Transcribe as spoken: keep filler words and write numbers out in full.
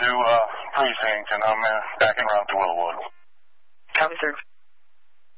uh, precinct, and I'm uh, back in around Willowwood. Copy, sir.